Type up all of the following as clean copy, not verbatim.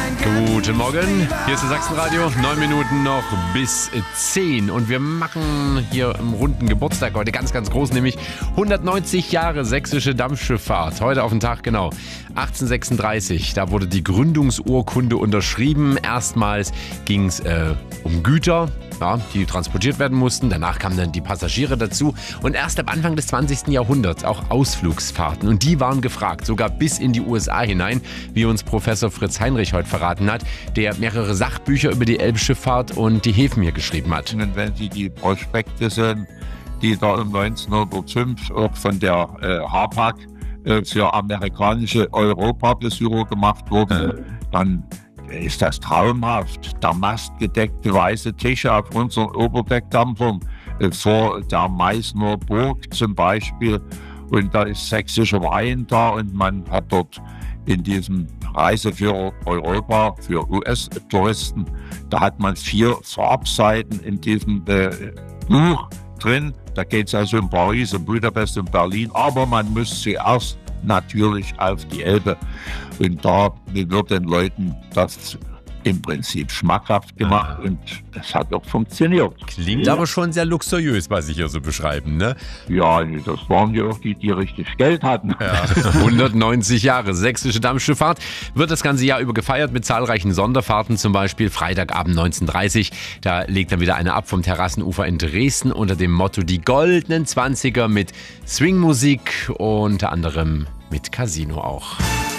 Guten Morgen, hier ist das Sachsenradio, 9 Minuten noch bis 10 und wir machen hier im runden Geburtstag heute ganz, ganz groß, nämlich 190 Jahre sächsische Dampfschifffahrt. Heute auf den Tag genau, 1836, da wurde die Gründungsurkunde unterschrieben. Erstmals ging es um Güter, ja, die transportiert werden mussten. Danach kamen dann die Passagiere dazu und erst ab Anfang des 20. Jahrhunderts auch Ausflugsfahrten. Und die waren gefragt, sogar bis in die USA hinein, wie uns Professor Fritz Heinrich heute verraten hat, der mehrere Sachbücher über die Elbschifffahrt und die Häfen hier geschrieben hat. Und wenn Sie die Prospekte sehen, die da um 1905 auch von der Hapag für amerikanische Europabesucher gemacht wurden, dann ist das traumhaft. Der mastgedeckte weiße Tische auf unseren Oberdeckdampfern vor der Meißner Burg zum Beispiel. Und da ist sächsischer Wein da und man hat dort in diesem Reiseführer Europa für US-Touristen, da hat man 4 Farbseiten in diesem Buch drin. Da geht es also um Paris, um Budapest, um Berlin, aber man muss zuerst natürlich auf die Elbe. Und da wird den Leuten das im Prinzip schmackhaft gemacht und das hat auch funktioniert. Klingt aber schon sehr luxuriös, was Sie hier so beschreiben, ne? Ja, das waren ja auch die richtig Geld hatten. Ja. 190 Jahre sächsische Dampfschifffahrt wird das ganze Jahr über gefeiert mit zahlreichen Sonderfahrten, zum Beispiel Freitagabend 19:30. Da legt dann wieder eine ab vom Terrassenufer in Dresden unter dem Motto Die goldenen 20er mit Swingmusik, unter anderem mit Casino auch.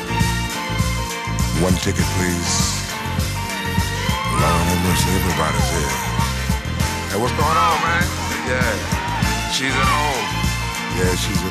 One ticket, please. Lord, have mercy, everybody's here. Hey, what's going on, man? Yeah, she's at home. Yeah, she's at